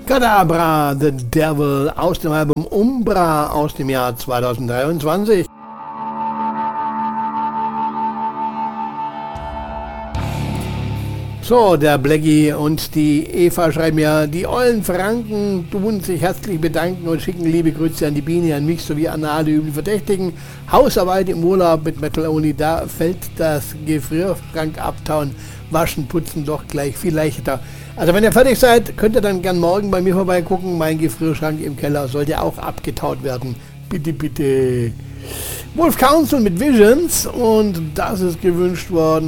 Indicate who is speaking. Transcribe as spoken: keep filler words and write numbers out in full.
Speaker 1: Kadabra, The Devil aus dem Album Umbra aus dem Jahr zweitausenddreiundzwanzig. So, der Blackie und die Eva schreiben ja, die ollen Franken tun sich herzlich bedanken und schicken liebe Grüße an die Biene, an mich sowie an alle üblichen Verdächtigen. Hausarbeit im Urlaub mit Metal Only, da fällt das Gefrierschrank abtauen, waschen, putzen doch gleich viel leichter. Also wenn ihr fertig seid, könnt ihr dann gern morgen bei mir vorbeigucken. Mein Gefrierschrank im Keller sollte auch abgetaut werden. Bitte, bitte. Wolf Council mit Visions und das ist gewünscht worden